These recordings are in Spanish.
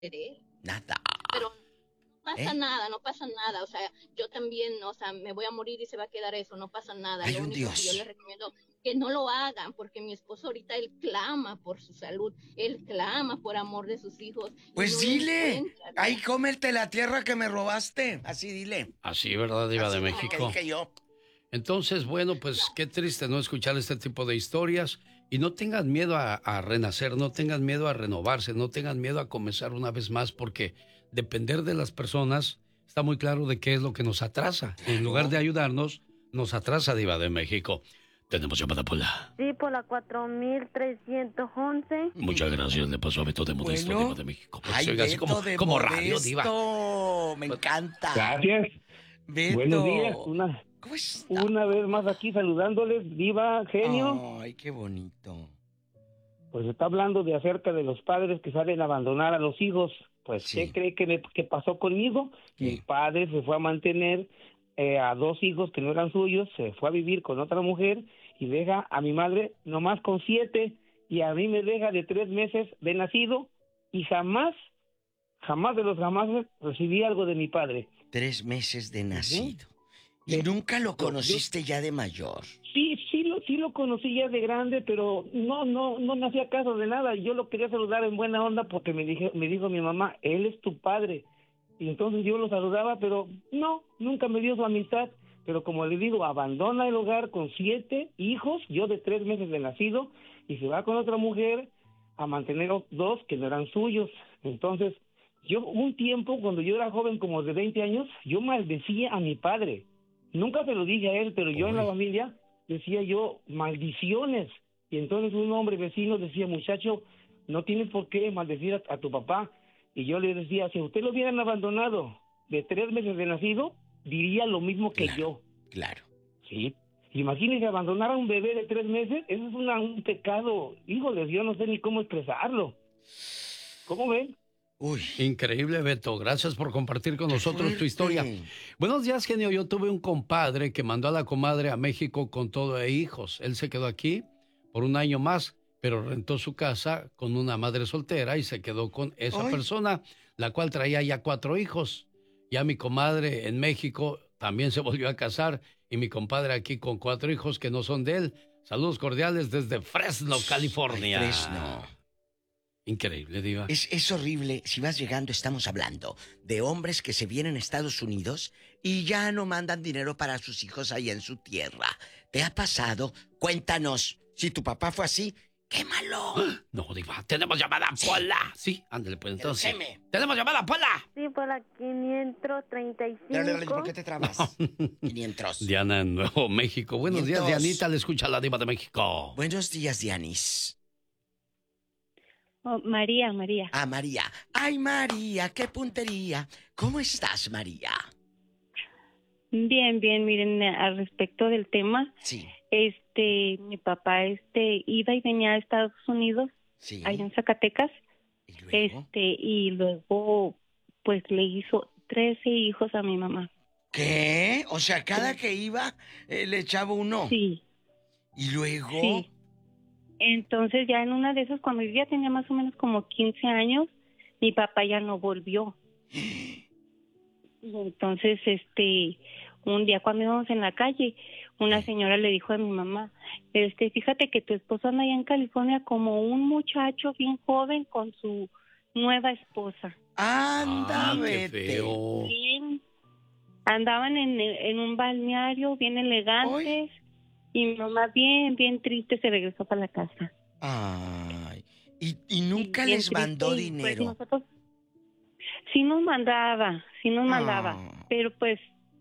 Nada. Pero no pasa ¿Eh? nada, no pasa nada. O sea, yo también, o sea, me voy a morir y se va a quedar eso, no pasa nada. Hay Lo un único que yo les Dios. recomiendo que no lo hagan, porque mi esposo ahorita él clama por su salud, él clama por amor de sus hijos y Pues no lo dile. encuentra, Ahí ¿verdad? cómete la tierra que me robaste. Así dile. Así, ¿verdad, Diva de Así dile que México? dije yo. Entonces, bueno, No, pues qué triste no escuchar este tipo de historias y no tengan miedo a renacer, no tengan miedo a renovarse, no tengan miedo a comenzar una vez más porque depender de las personas está muy claro de qué es lo que nos atrasa. En lugar de Claro. ayudarnos, nos atrasa, Diva de México. Tenemos llamada Pola. Sí, por la 4311. Muchas gracias, le pasó a Beto de Modesto, Diva Bueno. de México. Pues, Ay, oiga, así Beto de como radio, Diva. Modesto. Me encanta. Gracias. Buenos días. Beto. ¿Cómo está? Una vez más aquí saludándoles, Diva, genio. Ay, qué bonito. Pues está hablando de acerca de los padres que salen a abandonar a los hijos. Pues, Sí. ¿qué cree que pasó conmigo? ¿Qué? Mi padre se fue a mantener a dos hijos que no eran suyos, se fue a vivir con otra mujer y deja a mi madre nomás con 7 y a mí me deja de 3 meses de nacido y jamás de los jamás recibí algo de mi padre. 3 meses de nacido. ¿Y De- nunca lo yo- conociste ya de mayor? Sí lo conocí ya de grande, pero no me hacía caso de nada. Yo lo quería saludar en buena onda porque me dijo mi mamá, él es tu padre. Y entonces yo lo saludaba, pero no, nunca me dio su amistad. Pero como le digo, abandona el hogar con 7 hijos, yo de 3 meses de nacido, y se va con otra mujer a mantener dos que no eran suyos. Entonces, yo un tiempo, cuando yo era joven, como de 20 años, yo maldecía a mi padre. Nunca se lo dije a él, pero yo en la Uy. familia decía yo maldiciones. Y entonces un hombre vecino decía, muchacho, no tienes por qué maldecir a tu papá. Y yo le decía, si a usted lo hubieran abandonado de 3 meses de nacido, diría lo mismo que Claro, yo. claro. Sí. Imagínese abandonar a un bebé de 3 meses, eso es un pecado. Híjole, yo no sé ni cómo expresarlo. ¿Cómo ven? Uy. Increíble, Beto. Gracias por compartir con nosotros tu historia. Fuerte. Buenos días, genio. Yo tuve un compadre que mandó a la comadre a México con todo e hijos. Él se quedó aquí por un año más, pero rentó su casa con una madre soltera y se quedó con esa Ay. persona, la cual traía ya 4 hijos. Ya mi comadre en México también se volvió a casar y mi compadre aquí con 4 hijos que no son de él. Saludos cordiales desde Fresno, California. Ay, Fresno. Increíble, Diva. Es horrible. Si vas llegando, estamos hablando de hombres que se vienen a Estados Unidos y ya no mandan dinero para sus hijos ahí en su tierra. ¿Te ha pasado? Cuéntanos. Si tu papá fue así, quémalo. No, Diva, tenemos llamada Pola. Sí, ándale, pues entonces. Queme. ¡Tenemos llamada Pola! Sí, por la 535. ¿Por qué te trabas? 500. Diana en Nuevo México. Buenos días, 500. Dianita, le escucha la Diva de México. Buenos días, Dianis. Oh, María, María. Ah, María. Ay, María, qué puntería. ¿Cómo estás, María? Bien, bien, miren, al respecto del tema, Sí, mi papá, iba y venía a Estados Unidos, sí. allá en Zacatecas, ¿Y luego? y luego, pues, le hizo 13 hijos a mi mamá. ¿Qué? O sea, cada que iba, le echaba uno. Sí, ¿Y luego? sí. Entonces, ya en una de esas, cuando yo ya tenía más o menos como 15 años, mi papá ya no volvió. Y entonces, un día cuando íbamos en la calle, una señora le dijo a mi mamá, fíjate que tu esposo anda allá en California como un muchacho bien joven con su nueva esposa. Anda, Qué vete. feo. Bien, andaban en un balneario bien elegantes y mi mamá bien, bien triste se regresó para la casa. Ay. ¿Y nunca Bien les mandó triste, y, pues, dinero? nosotros sí nos mandaba, Ah. pero pues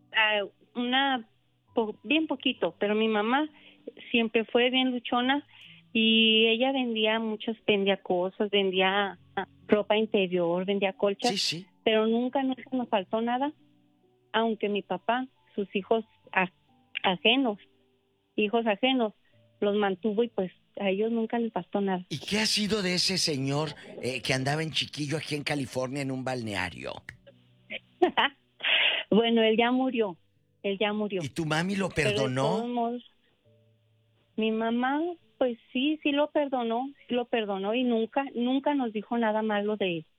bien poquito, pero mi mamá siempre fue bien luchona y ella vendía cosas, vendía ropa interior, vendía colchas, Sí, sí. pero nunca nos faltó nada, aunque mi papá, sus hijos hijos ajenos, los mantuvo y pues a ellos nunca les faltó nada. ¿Y qué ha sido de ese señor que andaba en chiquillo aquí en California en un balneario? Bueno, él ya murió. ¿Y tu mami lo Pero de todos perdonó? modos, mi mamá, pues sí lo perdonó y nunca nos dijo nada malo de